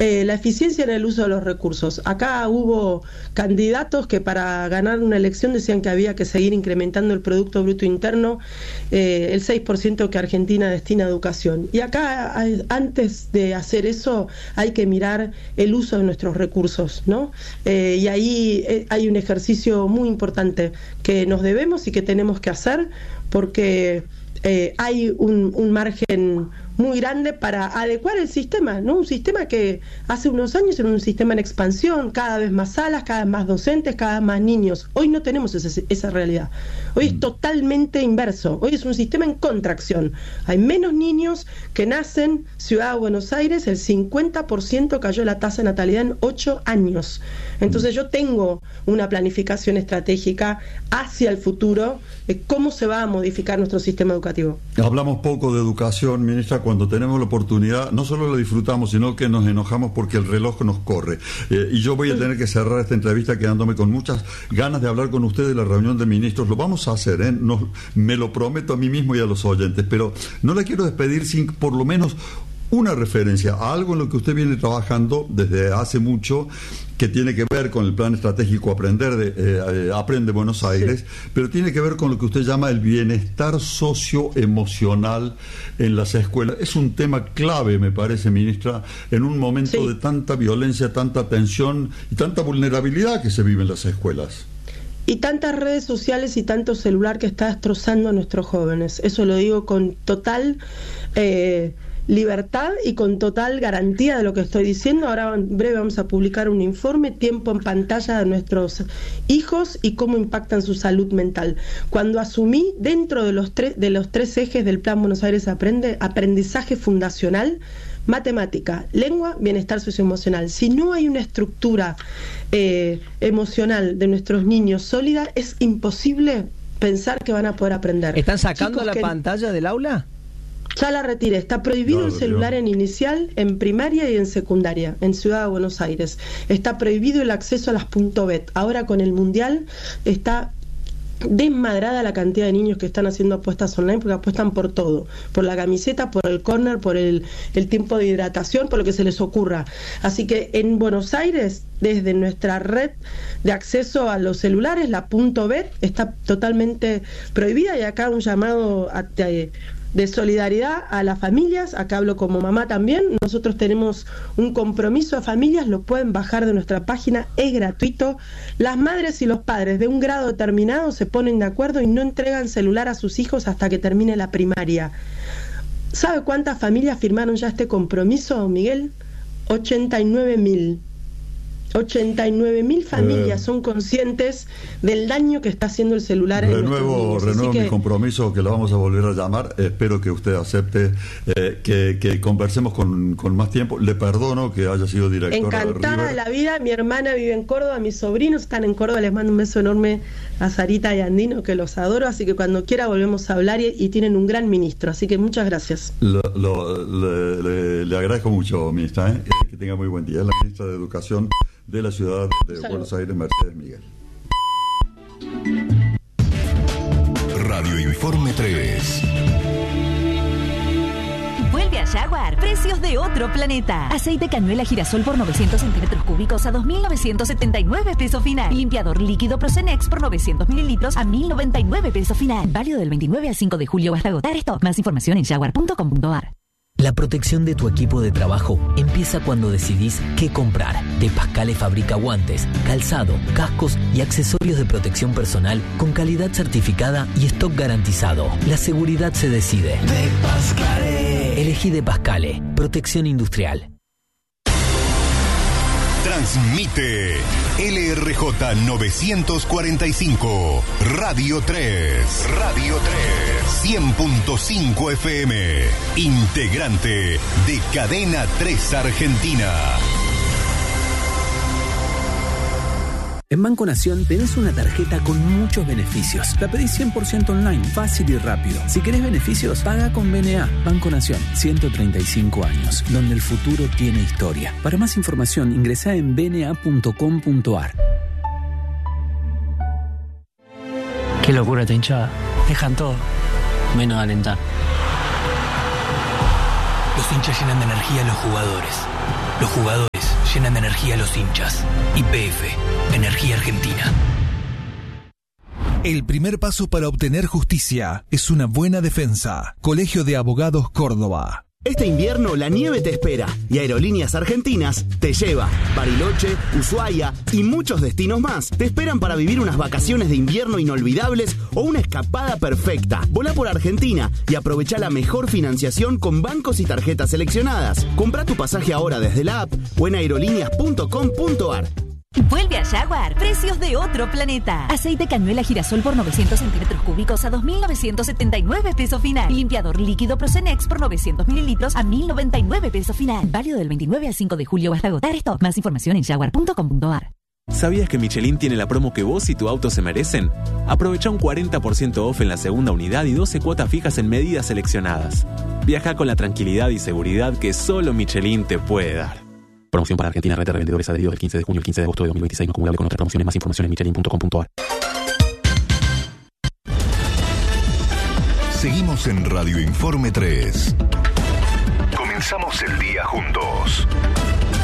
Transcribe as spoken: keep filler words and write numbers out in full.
eh, la eficiencia en el uso de los recursos. Acá hubo candidatos que para ganar una elección decían que había que seguir incrementando el Producto Bruto Interno, eh, el seis por ciento que Argentina destina a educación. Y acá, antes de hacer eso, hay que mirar el uso de nuestros recursos, ¿no? Eh, y ahí eh, hay un ejercicio muy importante que nos debemos y que tenemos que hacer, porque eh, hay un, un margen muy grande para adecuar el sistema, ¿no? Un sistema que hace unos años era un sistema en expansión, cada vez más salas, cada vez más docentes, cada vez más niños. Hoy no tenemos ese, esa realidad. Hoy es totalmente inverso. Hoy es un sistema en contracción. Hay menos niños que nacen. Ciudad de Buenos Aires, el cincuenta por ciento cayó la tasa de natalidad en ocho años. Entonces yo tengo una planificación estratégica hacia el futuro de cómo se va a modificar nuestro sistema educativo. Hablamos poco de educación, ministra. Cuando tenemos la oportunidad, no solo la disfrutamos, sino que nos enojamos porque el reloj nos corre. Eh, y yo voy a tener que cerrar esta entrevista quedándome con muchas ganas de hablar con usted de la reunión de ministros. Lo vamos a hacer, ¿eh? Nos, me lo prometo a mí mismo y a los oyentes, pero no la quiero despedir sin por lo menos una referencia a algo en lo que usted viene trabajando desde hace mucho, que tiene que ver con el plan estratégico Aprender de, eh, Aprende Buenos Aires, sí, pero tiene que ver con lo que usted llama el bienestar socioemocional en las escuelas. Es un tema clave, me parece, ministra, en un momento sí. de tanta violencia, tanta tensión y tanta vulnerabilidad que se vive en las escuelas. Y tantas redes sociales y tanto celular que está destrozando a nuestros jóvenes. Eso lo digo con total eh, libertad y con total garantía de lo que estoy diciendo. Ahora en breve vamos a publicar un informe, tiempo en pantalla de nuestros hijos y cómo impactan su salud mental. Cuando asumí dentro de los tres, de los tres ejes del Plan Buenos Aires Aprende, aprendizaje fundacional, matemática, lengua, bienestar socioemocional. Si no hay una estructura eh, emocional de nuestros niños sólida, es imposible pensar que van a poder aprender. ¿Están sacando Chicos la que... pantalla del aula? Ya la retiré. Está prohibido no, el celular no. en inicial, en primaria y en secundaria, en Ciudad de Buenos Aires. Está prohibido el acceso a las .bet. Ahora con el Mundial está desmadrada la cantidad de niños que están haciendo apuestas online, porque apuestan por todo, por la camiseta, por el córner, por el, el tiempo de hidratación, por lo que se les ocurra. Así que en Buenos Aires, desde nuestra red de acceso a los celulares, la .bet está totalmente prohibida, y acá un llamado a, de, de solidaridad a las familias. Acá hablo como mamá también. Nosotros tenemos un compromiso a familias, lo pueden bajar de nuestra página, es gratuito. Las madres y los padres de un grado determinado se ponen de acuerdo y no entregan celular a sus hijos hasta que termine la primaria. ¿Sabe cuántas familias firmaron ya este compromiso, Miguel? ochenta y nueve mil. ochenta y nueve mil familias eh, son conscientes del daño que está haciendo el celular en nuestros niños. Renuevo que... mi compromiso, que lo vamos a volver a llamar. Espero que usted acepte eh, que, que conversemos con, con más tiempo. Le perdono que haya sido directora Encantada de de la vida. Mi hermana vive en Córdoba, mis sobrinos están en Córdoba. Les mando un beso enorme a Sarita y a Andino, que los adoro. Así que cuando quiera volvemos a hablar, y, y tienen un gran ministro. Así que muchas gracias. Lo, lo, le, le, le agradezco mucho, ministra. ¿eh? Que tenga muy buen día. Es la ministra de Educación de la ciudad de Salud. Buenos Aires, Mercedes Miguel. Radio Informe tres. Vuelve a Jaguar. Precios de otro planeta. Aceite cañuela girasol por novecientos centímetros cúbicos a dos mil novecientos setenta y nueve pesos final. Limpiador líquido Procenex por novecientos mililitros a mil noventa y nueve pesos final. Válido del veintinueve al cinco de julio hasta agotar esto. Más información en jaguar punto com punto a r. La protección de tu equipo de trabajo empieza cuando decidís qué comprar. De Pascale fabrica guantes, calzado, cascos y accesorios de protección personal con calidad certificada y stock garantizado. La seguridad se decide. De Pascale. Elegí De Pascale. Protección industrial. Transmite L R J novecientos cuarenta y cinco, Radio tres. Radio tres. cien punto cinco F M. Integrante de Cadena tres Argentina. En Banco Nación tenés una tarjeta con muchos beneficios. La pedís cien por ciento online, fácil y rápido. Si querés beneficios, paga con B N A. Banco Nación, ciento treinta y cinco años, donde el futuro tiene historia. Para más información, ingresá en b n a punto com punto a r. Qué locura esta hinchada. Dejan todo, menos alentar. Los hinchas llenan de energía a los jugadores. Los jugadores llenan de energía a los hinchas. Y P F, Energía Argentina. El primer paso para obtener justicia es una buena defensa. Colegio de Abogados Córdoba. Este invierno la nieve te espera y Aerolíneas Argentinas te lleva. Bariloche, Ushuaia y muchos destinos más te esperan para vivir unas vacaciones de invierno inolvidables o una escapada perfecta. Volá por Argentina y aprovecha la mejor financiación con bancos y tarjetas seleccionadas. Comprá tu pasaje ahora desde la app o en aerolíneas punto com punto ar. Vuelve a Jaguar, precios de otro planeta. Aceite cañuela girasol por novecientos centímetros cúbicos a dos mil novecientos setenta y nueve pesos final. Limpiador líquido Procenex por novecientos mililitros a mil noventa y nueve pesos final. Válido del veintinueve al cinco de julio hasta agotar esto. Más información en jaguar punto com punto ar. ¿Sabías que Michelin tiene la promo que vos y tu auto se merecen? Aprovecha un cuarenta por ciento off en la segunda unidad y doce cuotas fijas en medidas seleccionadas. Viaja con la tranquilidad y seguridad que solo Michelin te puede dar. Promoción para Argentina, red de revendedores adheridos del quince de junio al quince de agosto de dos mil veintiséis, no acumulable con otras promociones. Más información en michelin punto com punto ar. Seguimos en Radio Informe tres. Comenzamos el día juntos.